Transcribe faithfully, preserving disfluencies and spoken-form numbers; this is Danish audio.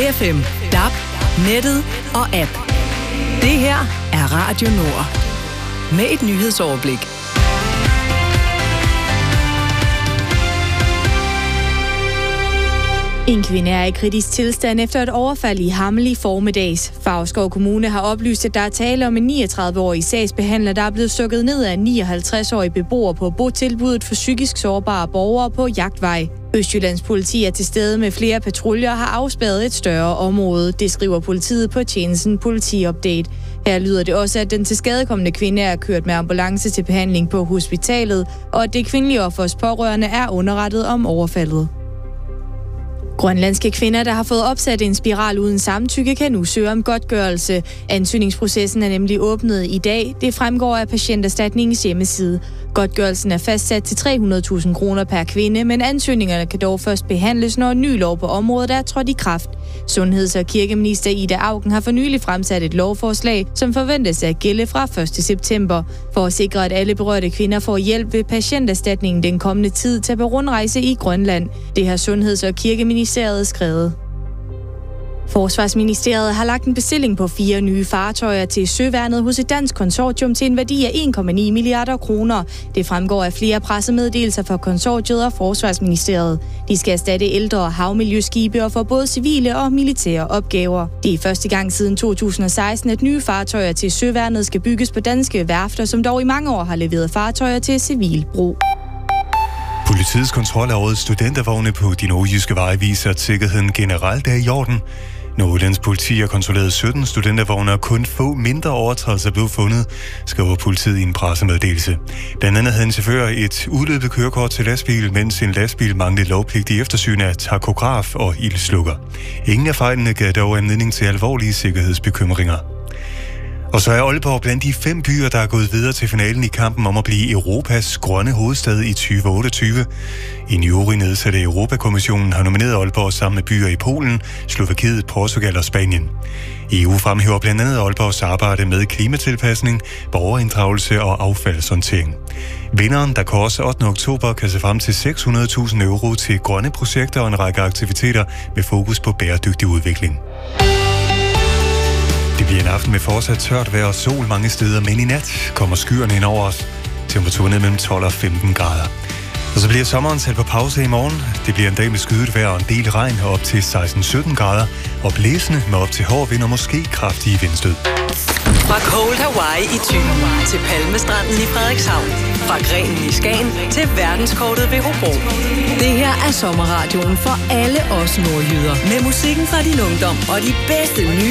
F M, D A B, nettet og app. Det her er Radio Nord. Med et nyhedsoverblik. En kvinde er i kritisk tilstand efter et overfald i Hammel i formiddags. Favrskov Kommune har oplyst, at der er tale om en niogtredive-årig sagsbehandler, der er blevet stukket ned af en nioghalvtreds-årig beboer på botilbuddet for psykisk sårbare borgere på Jagtvej. Østjyllands politi er til stede med flere patruljer og har afspærret et større område. Det skriver politiet på tjenesten Politiupdate. Her lyder det også, at den tilskadekomne kvinde er kørt med ambulance til behandling på hospitalet, og at det kvindelige offers pårørende er underrettet om overfaldet. Grønlandske kvinder, der har fået opsat en spiral uden samtykke, kan nu søge om godtgørelse. Ansøgningsprocessen er nemlig åbnet i dag. Det fremgår af Patienterstatningens hjemmeside. Godtgørelsen er fastsat til tre hundrede tusind kroner per kvinde, men ansøgningerne kan dog først behandles, når en ny lov på området er trådt i kraft. Sundheds- og kirkeminister Ida Auken har for nylig fremsat et lovforslag, som forventes at gælde fra første september. For at sikre, at alle berørte kvinder får hjælp ved Patienterstatningen den kommende tid til på rundrejse i Grønland. Det har Sundheds- og Kirkeministeriet skrevet. Forsvarsministeriet har lagt en bestilling på fire nye fartøjer til Søværnet hos et dansk konsortium til en værdi af en komma ni milliarder kroner. Det fremgår af flere pressemeddelelser fra konsortiet og Forsvarsministeriet. De skal erstatte ældre havmiljøskibe og få både civile og militære opgaver. Det er første gang siden to tusind og seksten, at nye fartøjer til Søværnet skal bygges på danske værfter, som dog i mange år har leveret fartøjer til civil brug. Politiets kontrol af årets studentervogne på de nordjyske veje viser, at sikkerheden generelt er i orden. Nordjyllands politi har kontrolleret sytten studentervogne, og kun få mindre overtrædelser blev fundet, skriver politiet i en pressemeddelelse. Blandt andet havde en chauffør et udløbet kørekort til lastbil, mens en lastbil manglede lovpligtig eftersyn af takograf og ildslukker. Ingen af fejlene gav dog anledning til alvorlige sikkerhedsbekymringer. Og så er Aalborg blandt de fem byer, der er gået videre til finalen i kampen om at blive Europas grønne hovedstad i tyve otteogtyve. En jury nedsat af Europakommissionen har nomineret Aalborg sammen med byer i Polen, Slovakiet, Portugal og Spanien. E U fremhæver blandt andet Aalborgs arbejde med klimatilpasning, borgerinddragelse og affaldshåndtering. Vinderen, der kåres ottende oktober, kan se frem til seks hundrede tusind euro til grønne projekter og en række aktiviteter med fokus på bæredygtig udvikling. Det bliver en aften med fortsat tørt vejr og sol mange steder, men i nat kommer skyerne ind over os. Temperaturen ned mellem tolv og femten grader. Og så bliver sommeren sat på pause i morgen. Det bliver en dag med skyet vejr og en del regn op til seksten sytten grader. Og blæsende med op til hård vind og måske kraftige vindstød. Fra Cold Hawaii i Thy til Palmestranden i Frederikshavn. Fra Grenen i Skagen til verdenskortet ved Hobro. Det her er sommerradioen for alle os nordjyder. Med musikken fra din ungdom og de bedste nye